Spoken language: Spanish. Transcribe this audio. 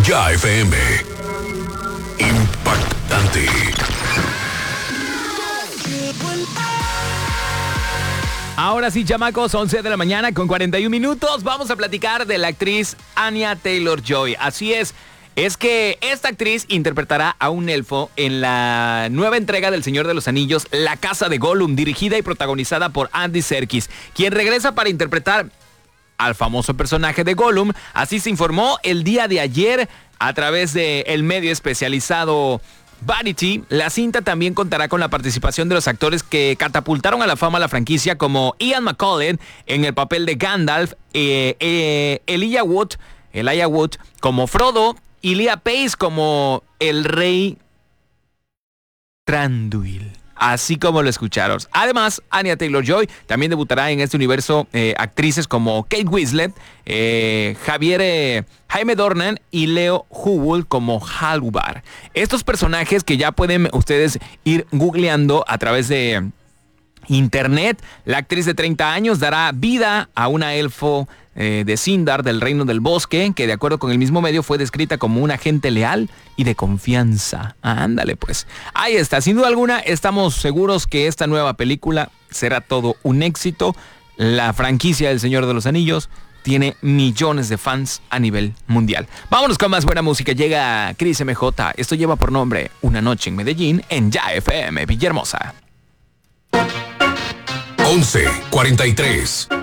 Ya FM. Impactante. Ahora sí, chamacos, 11 de la mañana con 41 minutos. Vamos a platicar de la actriz Anya Taylor-Joy. Así es que esta actriz interpretará a un elfo en la nueva entrega del Señor de los Anillos, La Casa de Gollum, dirigida y protagonizada por Andy Serkis, quien regresa para interpretar al famoso personaje de Gollum. Así se informó el día de ayer a través del medio especializado Variety. La cinta también contará con la participación de los actores que catapultaron a la fama a la franquicia, como Ian McKellen en el papel de Gandalf, Elijah Wood como Frodo y Leah Pace como el rey Thranduil. Así como lo escucharon. Además, Anya Taylor-Joy también debutará en este universo actrices como Kate Winslet, Jaime Dornan y Leo Howell como Halvar. Estos personajes que ya pueden ustedes ir googleando a través de internet. La actriz de 30 años dará vida a una elfo de Sindar del Reino del Bosque, que de acuerdo con el mismo medio fue descrita como una agente leal y de confianza. Ándale pues. Ahí está. Sin duda alguna estamos seguros que esta nueva película será todo un éxito. La franquicia del Señor de los Anillos tiene millones de fans a nivel mundial. Vámonos con más buena música. Llega Chris MJ. Esto lleva por nombre Una Noche en Medellín en Ya FM Villahermosa. 11:43.